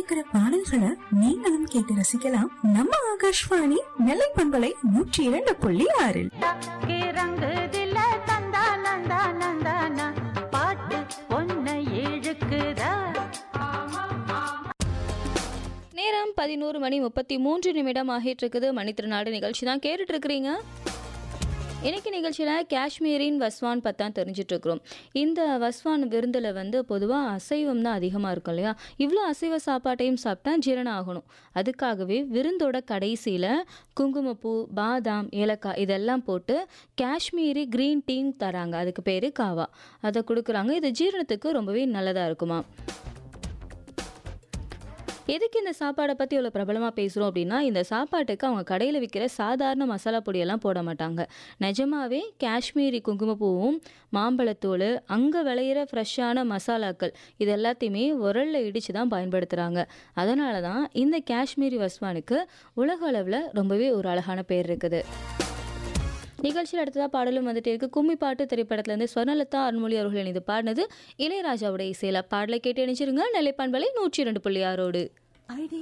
இருக்கிற பாடல்களை நீங்களும் கேட்டு ரசிக்கலாம். நம்ம ஆகாஷ்வாணி நெல்லை பண்பலை 102.6 நேரம் 11:33 ஆகிட்டு இருக்குது. மணித்திருநாடு நிகழ்ச்சி தான் கேட்டுட்டு இருக்கிறீங்க. இன்னைக்கு நிகழ்ச்சியில் காஷ்மீரின் வஸ்வான் பத்தான் தெரிஞ்சிட்டு இருக்கிறோம். இந்த வஸ்வான் விருந்தில் பொதுவாக அசைவம் தான் அதிகமாக இருக்கும் இல்லையா? இவ்வளோ அசைவ சாப்பாட்டையும் சாப்பிட்டா ஜீரணம் ஆகணும். அதுக்காகவே விருந்தோட கடைசியில் குங்குமப்பூ, பாதாம், ஏலக்காய் இதெல்லாம் போட்டு காஷ்மீரி க்ரீன் டீ தராங்க. அதுக்கு பேர் காவா. அதை கொடுக்குறாங்க. இது ஜீரணத்துக்கு ரொம்பவே நல்லதாக இருக்குமா. எதுக்கு இந்த சாப்பாடை பற்றி இவ்வளோ பிரபலமாக பேசுகிறோம் அப்படின்னா, இந்த சாப்பாட்டுக்கு அவங்க கடையில் விற்கிற சாதாரண மசாலா பொடியெல்லாம் போட மாட்டாங்க. நிஜமாவே காஷ்மீரி குங்குமப்பூவும், மாம்பழத்தூள், அங்கே விளையிற ஃப்ரெஷ்ஷான மசாலாக்கள் இது எல்லாத்தையுமே உரலில் இடித்து தான் பயன்படுத்துகிறாங்க. அதனால தான் இந்த காஷ்மீரி வஸ்வானுக்கு உலக அளவில் ரொம்பவே ஒரு அழகான பேர் இருக்குது. நிகழ்ச்சியில் அடுத்ததாக பாடலும் வந்துட்டு இருக்கு. கும்மி பாட்டு திரைப்படத்திலேருந்து ஸ்வர்ணலதா அருண்மொழி அவர்கள் இணைந்து பாடினது. இளையராஜாவுடைய இசையில் பாடலை கேட்டு இணைச்சிருங்க. நெல்லை பண்பலை 102.6.